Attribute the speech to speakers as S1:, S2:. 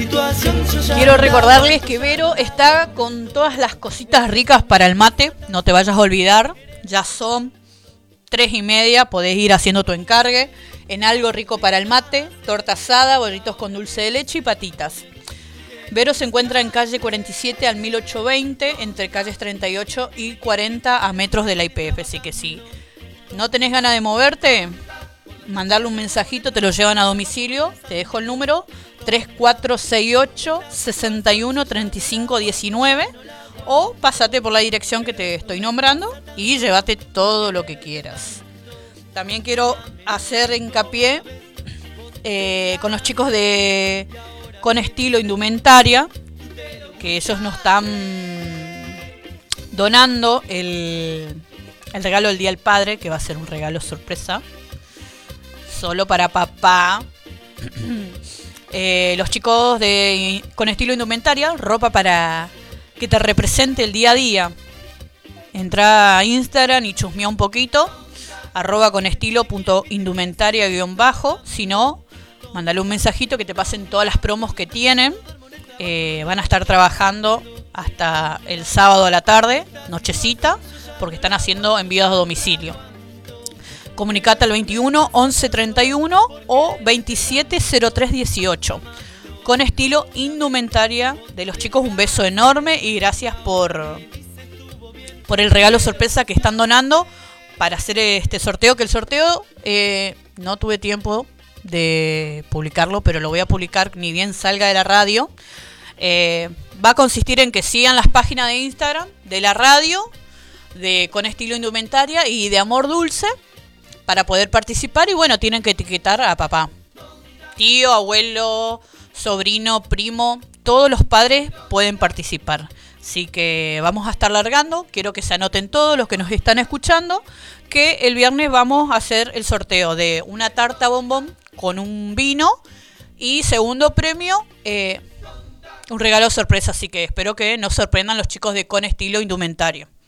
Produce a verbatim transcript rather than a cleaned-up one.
S1: Quiero recordarles que Vero está con todas las cositas ricas para el mate. No te vayas a olvidar. Ya son tres y media. Podés ir haciendo tu encargue en algo rico para el mate. Torta asada, bollitos con dulce de leche y patitas. Vero se encuentra en calle cuarenta y siete al mil ochocientos veinte, entre calles treinta y ocho y cuarenta, a metros de la I P F. Así que si no tenés ganas de moverte, mandarle un mensajito, te lo llevan a domicilio. Te dejo el número tres cuatro seis ocho, seis uno, tres cinco uno nueve, o pásate por la dirección que te estoy nombrando y llévate todo lo que quieras. También quiero hacer hincapié eh, con los chicos de Con Estilo Indumentaria, que ellos nos están donando el, el regalo del Día del Padre, que va a ser un regalo sorpresa solo para papá. Eh, los chicos de Con Estilo Indumentaria, ropa para que te represente el día a día. Entra a Instagram y chusmea un poquito, arroba conestilo.indumentaria guión bajo. Si no, mándale un mensajito que te pasen todas las promos que tienen. Eh, van a estar trabajando hasta el sábado a la tarde, nochecita, porque están haciendo envíos a domicilio. Comunicate al veintiuno, once, treinta y uno o veintisiete, cero tres, dieciocho. Con Estilo Indumentaria de los chicos, un beso enorme y gracias por, por el regalo sorpresa que están donando para hacer este sorteo, que el sorteo eh, no tuve tiempo de publicarlo, pero lo voy a publicar ni bien salga de la radio. Eh, va a consistir en que sigan las páginas de Instagram de la radio, de Con Estilo Indumentaria y de Amor Dulce, para poder participar. Y bueno, tienen que etiquetar a papá, tío, abuelo, sobrino, primo. Todos los padres pueden participar. Así que vamos a estar largando. Quiero que se anoten todos los que nos están escuchando, que el viernes vamos a hacer el sorteo de una tarta bombón con un vino y segundo premio, eh, un regalo sorpresa. Así que espero que nos sorprendan los chicos de Con Estilo Indumentario.